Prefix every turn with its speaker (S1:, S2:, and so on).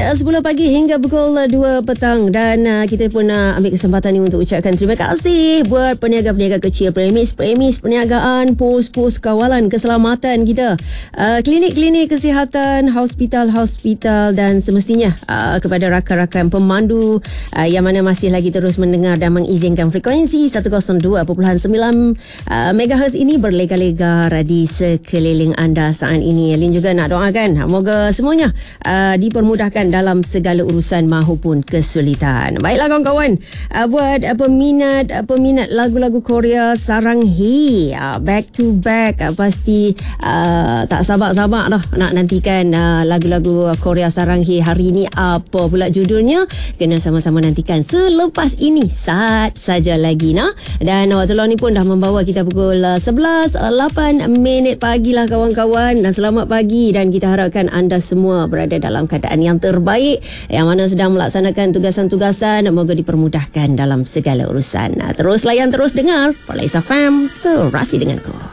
S1: 10 pagi hingga pukul 2 petang dan kita pun ambil kesempatan ni untuk ucapkan terima kasih buat peniaga-peniaga kecil, premis perniagaan, pos-pos kawalan keselamatan kita, klinik-klinik kesihatan, hospital dan semestinya kepada rakan-rakan pemandu yang mana masih lagi terus mendengar dan mengizinkan frekuensi 102.9 MHz ini berlega-lega di sekeliling anda saat ini. Lin juga nak doakan moga semuanya dipermudahkan dalam segala urusan mahupun kesulitan. Baiklah kawan-kawan, buat peminat lagu-lagu Korea Sarang Hee, back to back, pasti tak sabar-sabar dah nak nantikan lagu-lagu Korea Sarang Hee hari ini. Apa pula judulnya? Kena sama-sama nantikan selepas ini saat saja lagi dan waktu law ni pun dah membawa kita pukul 11:08 pagi lah kawan-kawan, dan selamat pagi dan kita harapkan anda semua berada dalam keadaan yang terbaik, yang mana sedang melaksanakan tugasan-tugasan, moga dipermudahkan dalam segala urusan. Terus layan, terus dengar Perlis FM, serasi denganku.